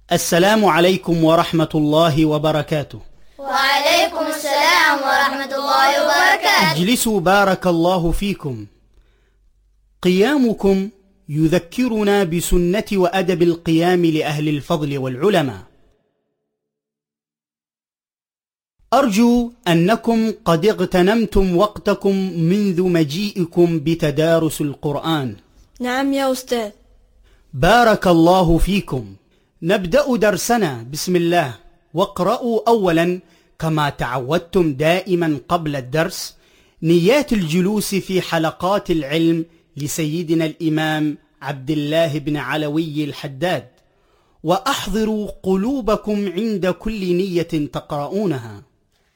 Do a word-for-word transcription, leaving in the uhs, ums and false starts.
السلام عليكم ورحمة الله وبركاته. وعليكم السلام ورحمة الله وبركاته. اجلسوا بارك الله فيكم. قيامكم يذكرنا بسنة وأدب القيام لأهل الفضل والعلماء. أرجو أنكم قد اغتنمتم وقتكم منذ مجيئكم بتدارس القرآن. نعم يا أستاذ. بارك الله فيكم. نبدأ درسنا بسم الله. واقرأوا أولا كما تعودتم دائما قبل الدرس نيات الجلوس في حلقات العلم لسيدنا الإمام عبد الله بن علوي الحداد، وأحضروا قلوبكم عند كل نية تقرؤونها.